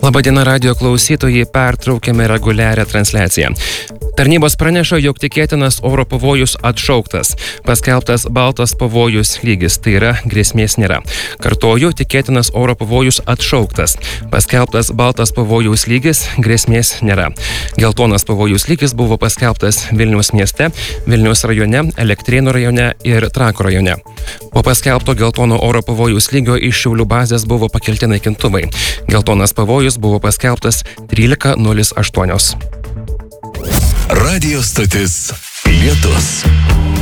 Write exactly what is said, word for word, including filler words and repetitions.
Labadiena radijo klausytojai, pertraukėme reguliarią transliaciją. Tarnybos praneša, jog tikėtinas oro pavojus atšauktas. Paskelbtas baltas pavojus lygis, tai yra grėsmės nėra. Kartoju, tikėtinas oro pavojus atšauktas. Paskelbtas baltas pavojus lygis, grėsmės nėra. Geltonas pavojus lygis buvo paskelbtas Vilniaus mieste, Vilniaus rajone, Elektrėnų rajone ir Trakų rajone. Po paskelbto geltono oro pavojus lygio iš Šiaulių bazės buvo pakelti naikintuvai. Geltonas pavojus buvo paskelbtas trylika nulis aštuoni. Radio stotis Lietus.